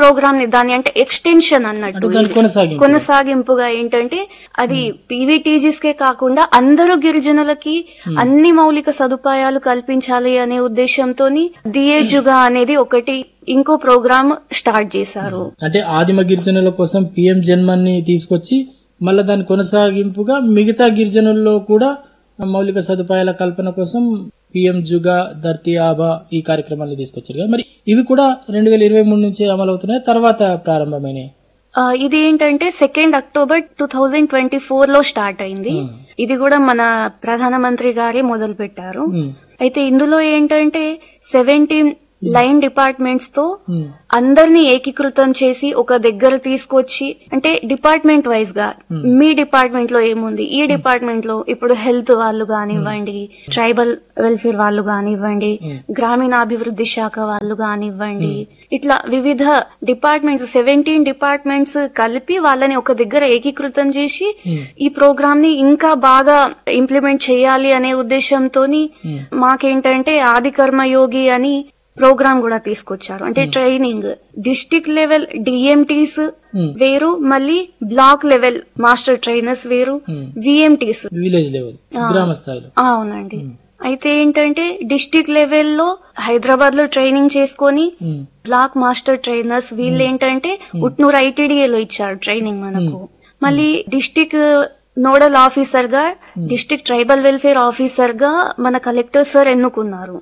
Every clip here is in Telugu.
ప్రోగ్రామ్ ని దాని అంటే ఎక్స్టెన్షన్ అన్నట్టు కొనసాగింపుగా ఏంటంటే అది పీవీటీజీస్ కే కాకుండా అందరూ గిరిజనులకి అన్ని మౌలిక సదుపాయాలు కల్పించాలి అనే ఉద్దేశంతో దియేజుగా అనేది ఒకటి ఇంకో ప్రోగ్రామ్ స్టార్ట్ చేశారు. అంటే ఆదిమ గిరిజనుల కోసం పిఎం జన్మని తీసుకొచ్చి మళ్ళా దాని కొనసాగింపుగా మిగతా గిరిజనుల్లో కూడా మౌలిక సదుపాయాల కల్పన కోసం పిఎం జుగా ధర్తీ ఆబా ఈ కార్యక్రమాన్ని తీసుకొచ్చారు కదా, మరి ఇవి కూడా 2023 నుంచి అమలవుతున్నాయి, తర్వాత ప్రారంభమైనాయి. ఇది ఏంటంటే 2 అక్టోబర్ 2024 లో స్టార్ట్ అయింది. ఇది కూడా మన ప్రధానమంత్రి గారే మొదలు పెట్టారు. అయితే ఇందులో ఏంటంటే 17 లైన్ డిపార్ట్మెంట్స్ తో అందరినీ ఏకీకృతం చేసి ఒక దగ్గర తీసుకొచ్చి, అంటే డిపార్ట్మెంట్ వైజ్ గా మీ డిపార్ట్మెంట్ లో ఏముంది, ఈ డిపార్ట్మెంట్ లో ఇప్పుడు హెల్త్ వాళ్ళు కానివ్వండి, ట్రైబల్ వెల్ఫేర్ వాళ్ళు కానివ్వండి, గ్రామీణాభివృద్ధి శాఖ వాళ్ళు కానివ్వండి, ఇట్లా వివిధ డిపార్ట్మెంట్స్ 17 డిపార్ట్మెంట్స్ కలిపి వాళ్ళని ఒక దగ్గర ఏకీకృతం చేసి ఈ ప్రోగ్రామ్ ని ఇంకా బాగా ఇంప్లిమెంట్ చేయాలి అనే ఉద్దేశంతో మాకేంటంటే ఆది కర్మయోగి అని ప్రోగ్రామ్ కూడా తీసుకొచ్చారు. అంటే ట్రైనింగ్ డిస్ట్రిక్ట్ లెవెల్ డిఎంటీస్ వేరు, మళ్ళీ బ్లాక్ లెవెల్ మాస్టర్ ట్రైనర్స్ వేరు, విఎంటీస్ విలేజ్ లెవెల్ గ్రామ స్థాయిలో. అవునండి. అయితే ఏంటంటే డిస్ట్రిక్ట్ లెవెల్లో హైదరాబాద్ లో ట్రైనింగ్ చేసుకొని బ్లాక్ మాస్టర్ ట్రైనర్స్ వీళ్ళు ఏంటంటే ఉట్నూరు ఐటీడీఏలో ఇచ్చారు ట్రైనింగ్ మనకు. మళ్ళీ డిస్ట్రిక్ట్ నోడల్ ఆఫీసర్ గా, డిస్ట్రిక్ట్ ట్రైబల్ వెల్ఫేర్ ఆఫీసర్ గా మన కలెక్టర్ సార్ ఎన్నుకున్నారు.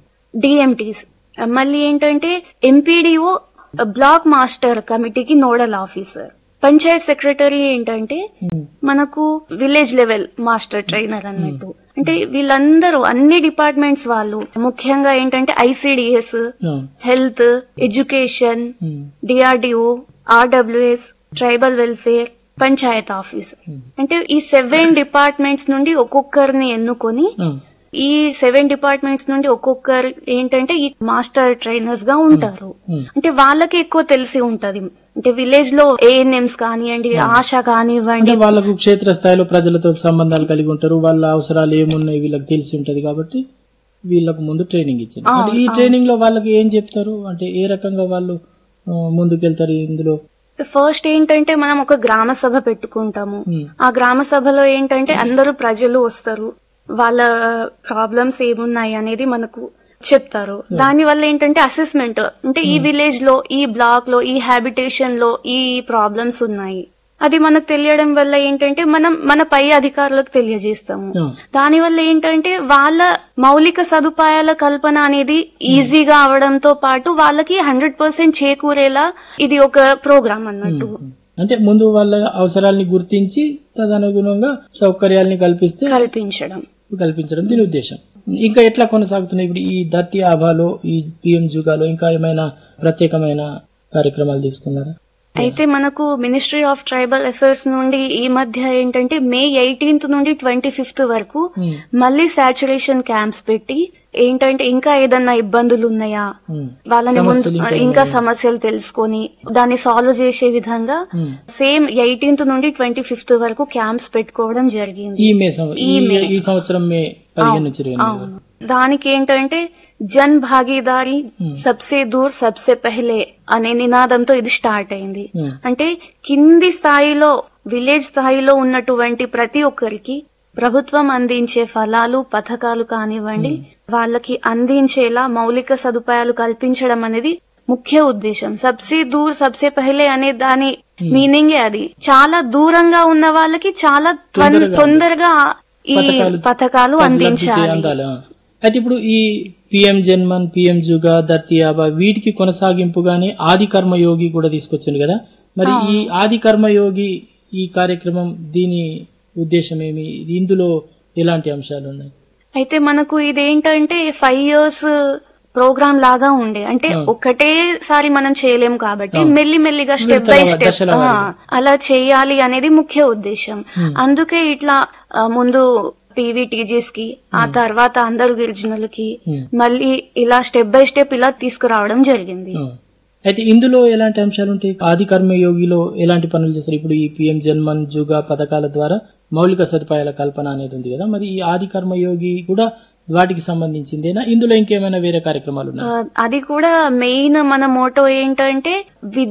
డిఎంటీస్ మళ్ళీ ఏంటంటే ఎంపీడీఓ బ్లాక్ మాస్టర్ కమిటీకి నోడల్ ఆఫీసర్, పంచాయత్ సెక్రటరీ ఏంటంటే మనకు విలేజ్ లెవెల్ మాస్టర్ ట్రైనర్ అన్నట్టు. అంటే వీళ్ళందరూ అన్ని డిపార్ట్మెంట్స్ వాళ్ళు, ముఖ్యంగా ఏంటంటే ICDS, health, education, DRDO, RWS, tribal welfare, Panchayat office, అంటే ఈ 7 డిపార్ట్మెంట్స్ నుండి ఒక్కొక్కరిని ఎన్నుకొని ఈ 7 డిపార్ట్మెంట్స్ నుండి ఒక్కొక్కరు ఏంటంటే ఈ మాస్టర్ ట్రైనర్స్ గా ఉంటారు. అంటే వాళ్ళకి ఎక్కువ తెలిసి ఉంటది. అంటే విలేజ్ లో ఏఎన్ఎంస్ కానివ్వండి, ఆశ కానివ్వండి, వాళ్ళకు క్షేత్ర స్థాయిలో ప్రజలతో సంబంధాలు కలిగి ఉంటారు, వాళ్ళ అవసరాలు ఏమున్నాయి వీళ్ళకి తెలిసి ఉంటది కాబట్టి వీళ్ళకు ముందు ట్రైనింగ్ ఇచ్చారు. ఈ ట్రైనింగ్ లో వాళ్ళకి ఏం చెప్తారు, అంటే ఏ రకంగా వాళ్ళు ముందుకెళ్తారు ఇందులో? ఫస్ట్ ఏంటంటే మనం ఒక గ్రామ సభ పెట్టుకుంటాము. ఆ గ్రామ సభలో ఏంటంటే అందరూ ప్రజలు వస్తారు, వాళ్ళ ప్రాబ్లమ్స్ ఏమున్నాయి అనేది మనకు చెప్తారు. దాని వల్ల ఏంటంటే అసెస్మెంట్, అంటే ఈ విలేజ్ లో, ఈ బ్లాక్ లో, ఈ హ్యాబిటేషన్ లో ఈ ప్రాబ్లమ్స్ ఉన్నాయి, అది మనకు తెలియడం వల్ల ఏంటంటే మనం మన పై అధికారులకు తెలియజేస్తాము. దాని వల్ల ఏంటంటే వాళ్ళ మౌలిక సదుపాయాల కల్పన అనేది ఈజీగా అవడంతో పాటు వాళ్ళకి 100% చేకూరేలా ఇది ఒక ప్రోగ్రామ్ అన్నట్టు. అంటే ముందు వాళ్ళ అవసరాలని గుర్తించి తదనుగుణంగా సౌకర్యాలని కల్పించడం దీని ఉద్దేశం. ఇంకా ఎట్లా కొనసాగుతున్నాయి ఇప్పుడు ఈ ధర్తీ ఆబాలో, ఈ పిఎం జుగాలో ఇంకా ఏమైనా ప్రత్యేకమైన కార్యక్రమాలు తీసుకున్నారా? అయితే మనకు మినిస్ట్రీ ఆఫ్ ట్రైబల్ అఫైర్స్ నుండి ఈ మధ్య ఏంటంటే మే 18 నుండి 25 వరకు మళ్ళీ సాచురేషన్ క్యాంప్స్ పెట్టి ఏంటంటే ఇంకా ఏదన్నా ఇబ్బందులు ఉన్నాయా, వాళ్ళని ఇంకా సమస్యలు తెలుసుకొని దాన్ని సాల్వ్ చేసే విధంగా సేమ్ 18 నుండి 25 వరకు క్యాంప్స్ పెట్టుకోవడం జరిగింది. ఈ సంవత్సరం మే 15 దానికి ఏంటంటే జన్ భాగీదారీ సబ్సే దూర్ సబ్సే పెహలే అనే నినాదంతో ఇది స్టార్ట్ అయింది. అంటే కింది స్థాయిలో, విలేజ్ స్థాయిలో ఉన్నటువంటి ప్రతి ఒక్కరికి ప్రభుత్వం అందించే ఫలాలు, పథకాలు కానివ్వండి, వాళ్ళకి అందించేలా మౌలిక సదుపాయాలు కల్పించడం అనేది ముఖ్య ఉద్దేశం. సబ్సే దూర్ సబ్సే పెహలే అనే దాని మీనింగే అది. చాలా దూరంగా ఉన్న వాళ్ళకి చాలా తొందరగా ఈ పథకాలు అందించాలి. అయితే ఇప్పుడు ఈ పిఎం జన్మన్, పిఎం జుగా, ధర్తీ ఆబా వీటికి కొనసాగింపుగానే ఆది కర్మయోగి కూడా తీసుకొచ్చింది కదా, మరి ఈ ఆది కర్మయోగి ఈ కార్యక్రమం దీని ఉద్దేశం ఏమి, ఇందులో ఎలాంటి అంశాలు ఉన్నాయి? అయితే మనకు ఇదేంటంటే 5 years ప్రోగ్రామ్ లాగా ఉండే, అంటే ఒకటేసారి మనం చేయలేము కాబట్టి మెల్లిమెల్లిగా స్టెప్ బై స్టెప్ అలా చేయాలి అనేది ముఖ్య ఉద్దేశం. అందుకే ఇట్లా ముందు పీవీటీజీస్ కి, ఆ తర్వాత అందరు గిరిజనులకి మళ్ళీ ఇలా స్టెప్ బై స్టెప్ ఇలా తీసుకురావడం జరిగింది. అయితే ఇందులో ఎలాంటి అంశాలు ఉంటాయి? ఆది కర్మయోగిలో ఎలాంటి పనులు చేస్తారు? ఇప్పుడు ఈ పిఎం జన్మన్, జుగా పథకాల ద్వారా మౌలిక సదుపాయాల కల్పన అనేది ఉంది కదా, మరి ఈ ఆది కర్మయోగి కూడా వాటికి సంబంధించిందేనా? ఇందులో ఇంకేమైనా వేరే కార్యక్రమాలు ఉన్నాయి? అది కూడా మెయిన్ మన మోటో ఏంటంటే